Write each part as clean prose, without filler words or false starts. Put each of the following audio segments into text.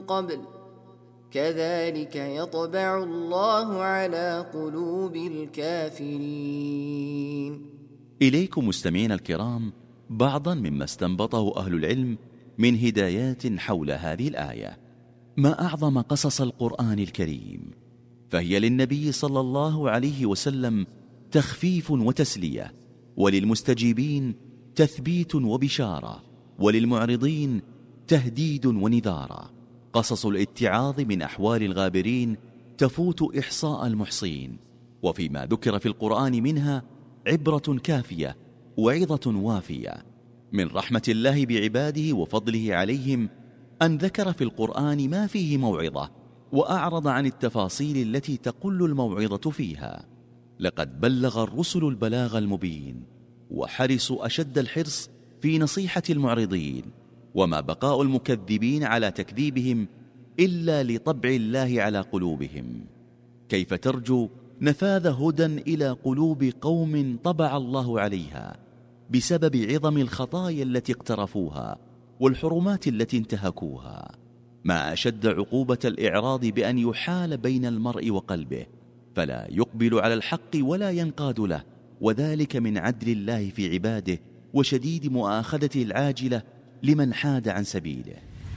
قبل كذلك يطبع الله على قلوب الكافرين. إليكم مستمعينا الكرام بعضا مما استنبطه أهل العلم من هدايات حول هذه الآية. ما أعظم قصص القرآن الكريم، فهي للنبي صلى الله عليه وسلم تخفيف وتسلية، وللمستجيبين تثبيت وبشارة، وللمعرضين تهديد ونذارة. قصص الاتعاظ من أحوال الغابرين تفوت إحصاء المحصين، وفيما ذكر في القرآن منها عبرة كافية وعظة وافية. من رحمة الله بعباده وفضله عليهم أن ذكر في القرآن ما فيه موعظة، وأعرض عن التفاصيل التي تقل الموعظة فيها. لقد بلغ الرسل البلاغ المبين، وحرصوا أشد الحرص في نصيحة المعرضين، وما بقاء المكذبين على تكذيبهم إلا لطبع الله على قلوبهم. كيف ترجو نفاذ هدى إلى قلوب قوم طبع الله عليها بسبب عظم الخطايا التي اقترفوها والحرمات التي انتهكوها؟ ما أشد عقوبة الإعراض بأن يحال بين المرء وقلبه، فلا يقبل على الحق ولا ينقاد له، وذلك من عدل الله في عباده وشديد مؤاخذته العاجلة لمن حاد عن سبيله.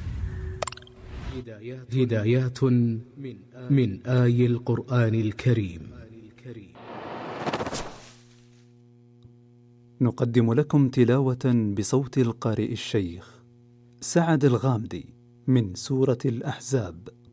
هدايات من آي القرآن الكريم. نقدم لكم تلاوة بصوت القارئ الشيخ سعد الغامدي من سورة الأحزاب.